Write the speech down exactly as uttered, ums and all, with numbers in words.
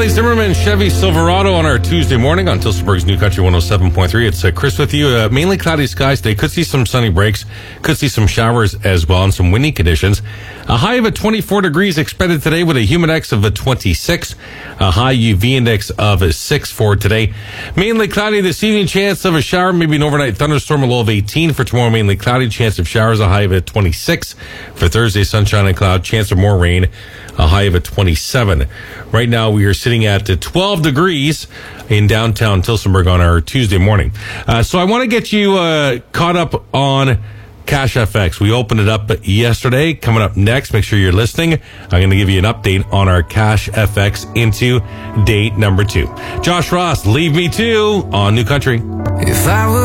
Riley Zimmerman, Chevy Silverado on our Tuesday morning on Tilsonburg's New Country one oh seven point three. It's uh, Chris with you. Uh, mainly cloudy skies today. Could see some sunny breaks. Could see some showers as well and some windy conditions. A high of a twenty-four degrees expected today with a humidex of a twenty-six. A high U V index of a six for today. Mainly cloudy this evening. Chance of a shower, maybe an overnight thunderstorm, a low of eighteen. For tomorrow, mainly cloudy. Chance of showers, a high of a twenty-six. For Thursday, sunshine and cloud. Chance of more rain, a high of a twenty-seven. Right now, we are sitting at twelve degrees in downtown Tilsonburg on our Tuesday morning. Uh, so I want to get you uh, caught up on Cash F X. We opened it up yesterday. Coming up next, make sure you're listening. I'm going to give you an update on our Cash F X into date number two. Josh Ross, Leave Me To on New Country. If I were